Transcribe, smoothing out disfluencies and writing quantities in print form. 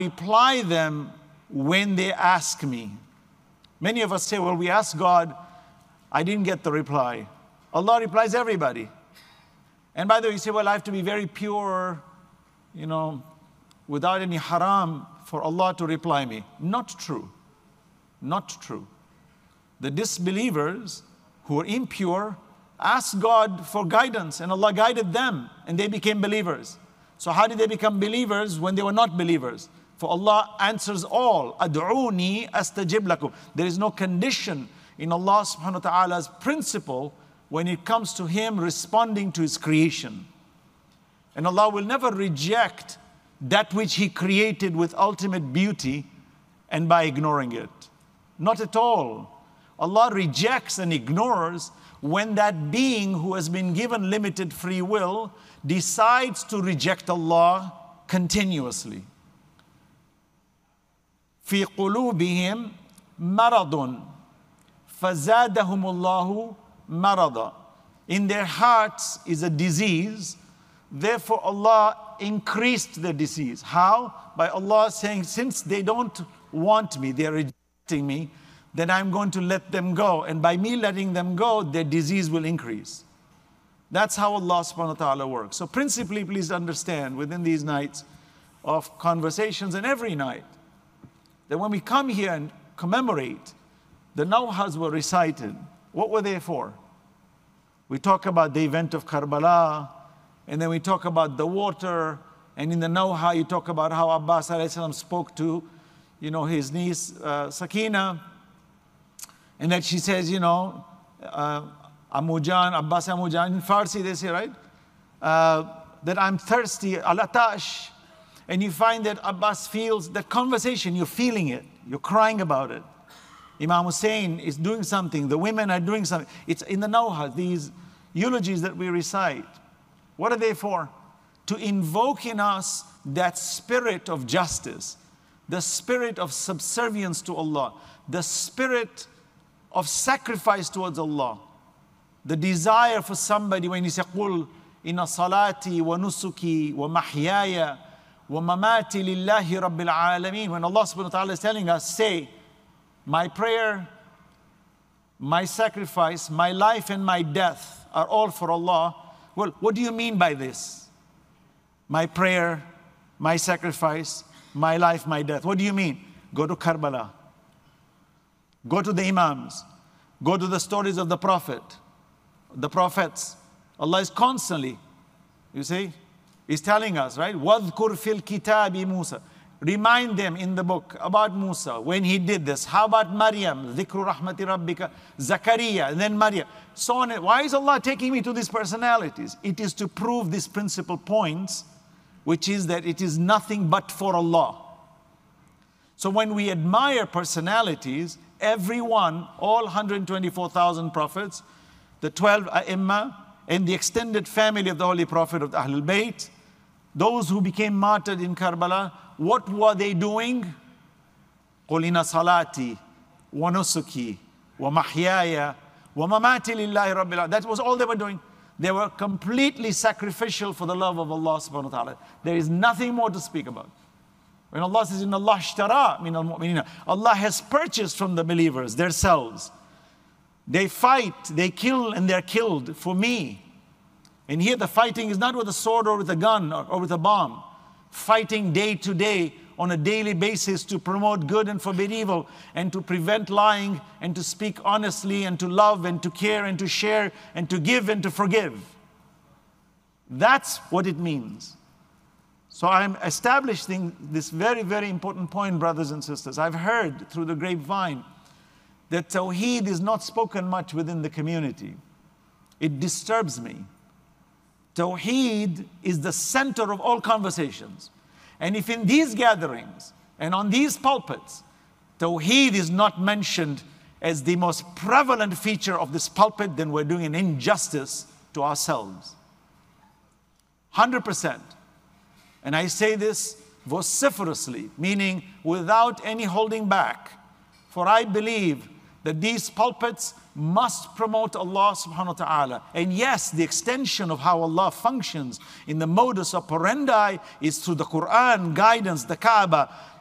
reply them when they ask me. Many of us say, well, we asked God, I didn't get the reply. Allah replies everybody. And by the way, you say, well, I have to be very pure, without any haram for Allah to reply me. Not true. Not true. The disbelievers who were impure asked God for guidance, and Allah guided them, and they became believers. So how did they become believers when they were not believers? For Allah answers all. Ad'uni astajib lakum. There is no condition in Allah subhanahu wa ta'ala's principle when it comes to Him responding to His creation. And Allah will never reject that which He created with ultimate beauty and by ignoring it. Not at all. Allah rejects and ignores when that being who has been given limited free will decides to reject Allah continuously. في قلوبهم مرض فزادهم الله مرضا. In their hearts is a disease, therefore Allah increased the disease. How? By Allah saying, since they don't want me, they are rejecting me, then I'm going to let them go. And by me letting them go, their disease will increase. That's how Allah subhanahu wa ta'ala works. So principally, please understand, within these nights of conversations and every night, that when we come here and commemorate, the nawhas were recited. What were they for? We talk about the event of Karbala, and then we talk about the water, and in the nawha you talk about how Abbas alayhi salam spoke to, his niece Sakina, and that she says, Amujan, Abbas Amujan, in Farsi they say, right? That I'm thirsty, al-atash. And you find that Abbas feels that conversation, you're feeling it, you're crying about it. Imam Hussein is doing something, the women are doing something. It's in the nawha, these eulogies that we recite. What are they for? To invoke in us that spirit of justice, the spirit of subservience to Allah, the spirit of sacrifice towards Allah, the desire for somebody when you say, قُلْ إِنَّ صَلَاتِي وَنُسُكِي وَمَحْيَايَ وَمَمَاتِي لِلَّهِ رَبِّ الْعَالَمِينَ. When Allah subhanahu wa ta'ala is telling us, say, my prayer, my sacrifice, my life and my death are all for Allah. Well, what do you mean by this? My prayer, my sacrifice, my life, my death. What do you mean? Go to Karbala. Go to the Imams. Go to the stories of the prophets. Allah is constantly, He's telling us, right? وَاذْكُرْ فِي الْكِتَابِ مُوسَى. Remind them in the book about Musa when he did this. How about Maryam? ذِكْرُ رَحْمَةِ رَبِّكَ. Zakaria, and then Maryam. So on. Why is Allah taking me to these personalities? It is to prove these principal points, which is that it is nothing but for Allah. So when we admire personalities, everyone, all 124,000 prophets, the 12 A'imma, and the extended family of the Holy Prophet of the Ahlul Bayt, those who became martyred in Karbala, what were they doing? قُلْ إِنَّ صَلَاتِي وَنُسُكِي وَمَحْيَايَ وَمَمَاتِي لِلَّهِ رَبِّ الْعَالَمِينَ. That was all they were doing. They were completely sacrificial for the love of Allah subhanahu wa ta'ala. There is nothing more to speak about. When Allah says, إِنَّ اللَّهَ اشْتَرَى مِنَ الْمُؤْمِنِينَ, Allah has purchased from the believers themselves. They fight, they kill, and they're killed for me. And here the fighting is not with a sword or with a gun or with a bomb. Fighting day to day on a daily basis to promote good and forbid evil, and to prevent lying, and to speak honestly, and to love, and to care, and to share, and to give, and to forgive. That's what it means. So I'm establishing this very, very important point, brothers and sisters. I've heard through the grapevine that Tawheed is not spoken much within the community. It disturbs me. Tawheed is the center of all conversations. And if in these gatherings and on these pulpits, Tawheed is not mentioned as the most prevalent feature of this pulpit, then we're doing an injustice to ourselves. 100%. And I say this vociferously, meaning without any holding back. For I believe that these pulpits must promote Allah subhanahu wa ta'ala. And yes, the extension of how Allah functions in the modus operandi is through the Quran, guidance, the Kaaba.